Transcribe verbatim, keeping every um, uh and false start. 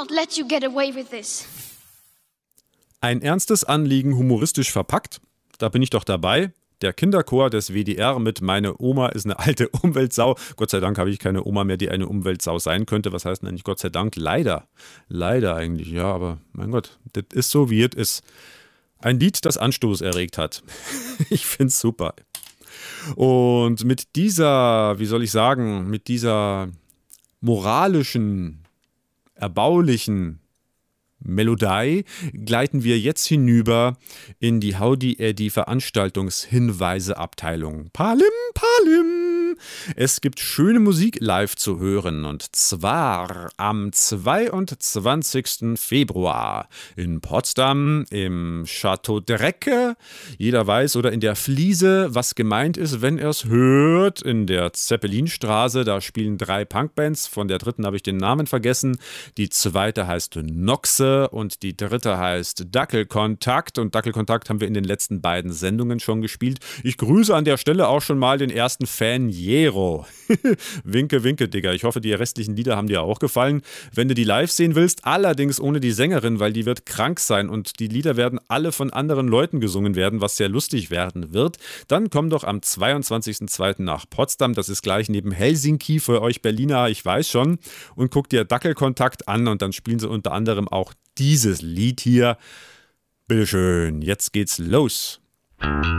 not let you get away with this. Ein ernstes Anliegen humoristisch verpackt? Da bin ich doch dabei. Der Kinderchor des W D R mit Meine Oma ist eine alte Umweltsau. Gott sei Dank habe ich keine Oma mehr, die eine Umweltsau sein könnte. Was heißt denn eigentlich Gott sei Dank? Leider. Leider eigentlich, ja, aber mein Gott, das ist so, wie es ist. Ein Lied, das Anstoß erregt hat. Ich finde es super. Und mit dieser, wie soll ich sagen, mit dieser moralischen, erbaulichen Melodie gleiten wir jetzt hinüber in die Howdy Eddy Veranstaltungshinweise-Abteilung. Palim, Palim! Es gibt schöne Musik live zu hören und zwar am zweiundzwanzigsten Februar in Potsdam im Chateau Drecke. Jeder weiß, oder in der Fliese, was gemeint ist, wenn er es hört. In der Zeppelinstraße, da spielen drei Punkbands. Von der dritten habe ich den Namen vergessen. Die zweite heißt Noxe und die dritte heißt Dackelkontakt. Und Dackelkontakt haben wir in den letzten beiden Sendungen schon gespielt. Ich grüße an der Stelle auch schon mal den ersten Fan Jero. Winke, winke, Digga. Ich hoffe, die restlichen Lieder haben dir auch gefallen. Wenn du die live sehen willst, allerdings ohne die Sängerin, weil die wird krank sein und die Lieder werden alle von anderen Leuten gesungen werden, was sehr lustig werden wird, dann komm doch am zweiundzwanzigsten zweiten nach Potsdam. Das ist gleich neben Helsinki für euch Berliner, ich weiß schon. Und guck dir Dackelkontakt an und dann spielen sie unter anderem auch dieses Lied hier. Bitteschön, jetzt geht's los.